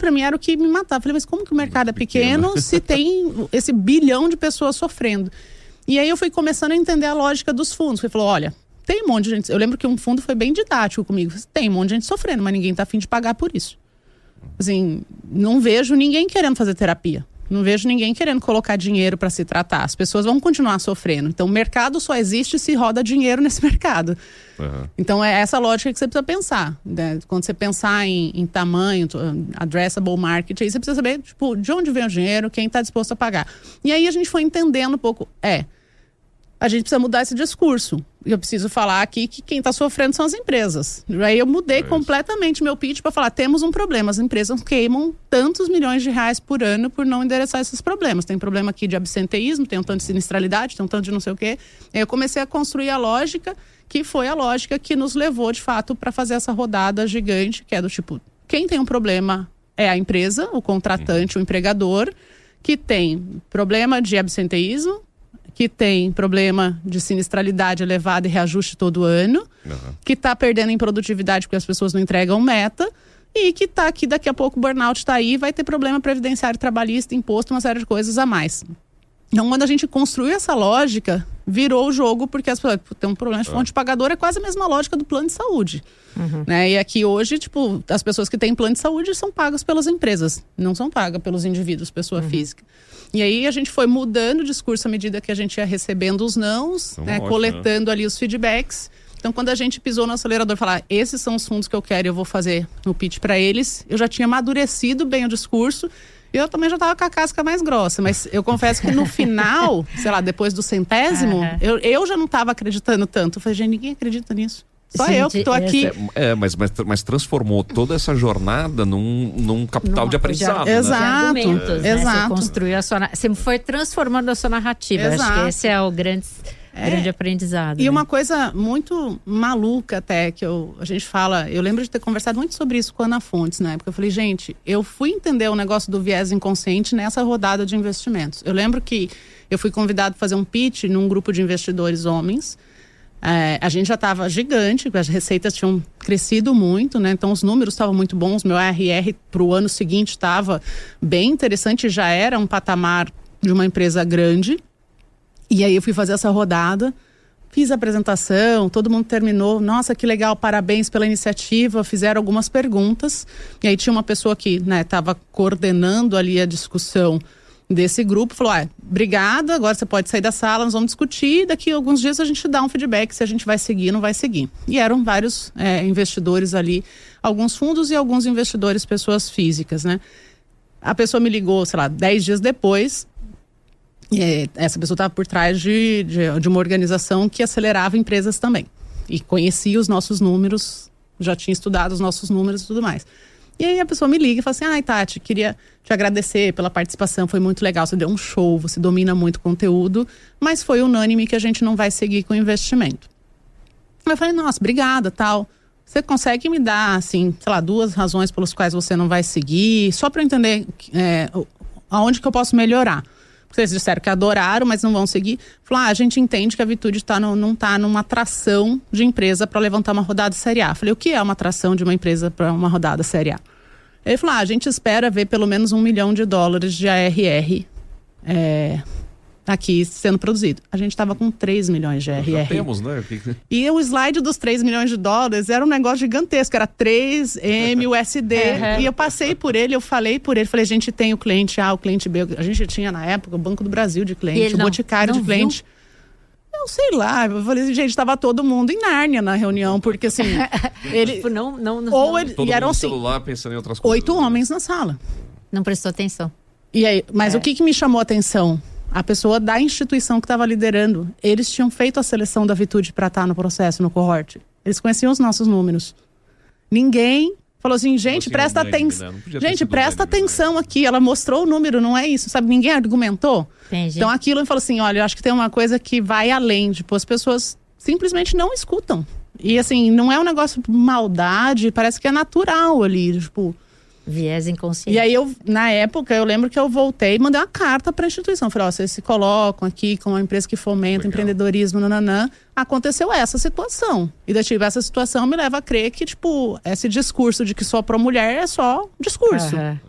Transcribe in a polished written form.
pra mim era o que me matava. Eu falei, mas como que o mercado é pequeno se tem esse bilhão de pessoas sofrendo? E aí eu fui começando a entender a lógica dos fundos. Ele falou, olha, tem um monte de gente... Eu lembro que um fundo foi bem didático comigo. Tem um monte de gente sofrendo, mas ninguém tá a fim de pagar por isso. Assim, não vejo ninguém querendo fazer terapia. Não vejo ninguém querendo colocar dinheiro para se tratar. As pessoas vão continuar sofrendo. Então, o mercado só existe se roda dinheiro nesse mercado. Uhum. Então, é essa lógica que você precisa pensar. Né? Quando você pensar em tamanho, addressable market, aí você precisa saber, tipo, de onde vem o dinheiro, quem está disposto a pagar. E aí a gente foi entendendo um pouco, a gente precisa mudar esse discurso. Eu preciso falar aqui que quem está sofrendo são as empresas. Aí eu mudei completamente meu pitch para falar, temos um problema, as empresas queimam tantos milhões de reais por ano por não endereçar esses problemas. Tem problema aqui de absenteísmo, tem um tanto de sinistralidade, tem um tanto de não sei o quê. Aí eu comecei a construir a lógica, que foi a lógica que nos levou, de fato, para fazer essa rodada gigante, que é do tipo, quem tem um problema é a empresa, o contratante, o empregador, que tem problema de absenteísmo, que tem problema de sinistralidade elevada e reajuste todo ano, que está perdendo em produtividade porque as pessoas não entregam meta, e que está aqui, daqui a pouco o burnout está aí, vai ter problema previdenciário, trabalhista, imposto, uma série de coisas a mais. Então, quando a gente construiu essa lógica, virou o jogo, porque as pessoas têm um problema de fonte pagadora, é quase a mesma lógica do plano de saúde. Né? E aqui hoje, tipo, as pessoas que têm plano de saúde são pagas pelas empresas, não são pagas pelos indivíduos, pessoa física. E aí a gente foi mudando o discurso à medida que a gente ia recebendo os nãos, coletando ali os feedbacks. Então, quando a gente pisou no acelerador e falar, esses são os fundos que eu quero e eu vou fazer o pitch para eles, eu já tinha amadurecido bem o discurso. E eu também já estava com a casca mais grossa, mas eu confesso que no final, sei lá, depois do 100º, eu já não estava acreditando tanto. Eu falei, gente, ninguém acredita nisso. Só gente, eu que estou aqui. Mas transformou toda essa jornada num capital de aprendizado. Exato. Né? Exato. Você construiu a sua... Você foi transformando a sua narrativa. Exato. Acho que esse é o grande aprendizado. E uma coisa muito maluca até, que a gente fala... Eu lembro de ter conversado muito sobre isso com a Ana Fontes na época. Eu falei, gente, eu fui entender o negócio do viés inconsciente nessa rodada de investimentos. Eu lembro que eu fui convidado a fazer um pitch num grupo de investidores homens. A gente já estava gigante, as receitas tinham crescido muito, né? Então os números estavam muito bons, meu ARR para o ano seguinte estava bem interessante, já era um patamar de uma empresa grande. E aí eu fui fazer essa rodada, fiz a apresentação, todo mundo terminou, nossa, que legal, parabéns pela iniciativa, fizeram algumas perguntas. E aí tinha uma pessoa que estava coordenando ali a discussão desse grupo, falou, obrigada, agora você pode sair da sala, nós vamos discutir, daqui a alguns dias a gente dá um feedback se a gente vai seguir ou não vai seguir. E eram vários investidores ali, alguns fundos e alguns investidores, pessoas físicas, né? A pessoa me ligou, sei lá, 10 dias depois, e essa pessoa estava por trás de uma organização que acelerava empresas também. E conhecia os nossos números, já tinha estudado os nossos números e tudo mais. E aí a pessoa me liga e fala assim, Tati, queria te agradecer pela participação, foi muito legal, você deu um show, você domina muito conteúdo, mas foi unânime que a gente não vai seguir com o investimento. Eu falei, nossa, obrigada, tal. Você consegue me dar, assim, sei lá, 2 razões pelas quais você não vai seguir, só para eu entender aonde que eu posso melhorar? Vocês disseram que adoraram, mas não vão seguir. Falaram, a gente entende que a Vitude não está numa atração de empresa para levantar uma rodada Série A. Falei, o que é uma atração de uma empresa para uma rodada Série A? Ele falou, a gente espera ver pelo menos $1 milhão de ARR aqui sendo produzido. A gente estava com 3 milhões de ARR. Já temos, né? E o slide dos $3 milhões era um negócio gigantesco, era 3 MUSD. E eu passei por ele, eu falei por ele, falei, a gente tem o cliente A, o cliente B, a gente tinha na época o Banco do Brasil de cliente, o Boticário de cliente. Eu sei lá, eu falei, gente, estava todo mundo em Nárnia na reunião, porque assim, ele... Tipo, não. E eram assim, celular pensando em outras coisas. 8 homens na sala. Não prestou atenção. E aí, mas o que me chamou a atenção? A pessoa da instituição que estava liderando, eles tinham feito a seleção da Vitude para estar no processo, no cohort. Eles conheciam os nossos números. Ninguém falou assim, gente, presta atenção. Gente, presta atenção aqui. Ela mostrou o número, não é isso, sabe? Ninguém argumentou. Entendi. Então aquilo falou assim, olha, eu acho que tem uma coisa que vai além. Tipo, as pessoas simplesmente não escutam. E assim, não é um negócio de maldade, parece que é natural ali, tipo... Viés inconsciente. E aí, na época, eu lembro que eu voltei e mandei uma carta para a instituição. Falei, vocês se colocam aqui como uma empresa que fomenta empreendedorismo, nananã. Aconteceu essa situação. E daí, essa situação me leva a crer que, tipo, esse discurso de que só para mulher é só discurso.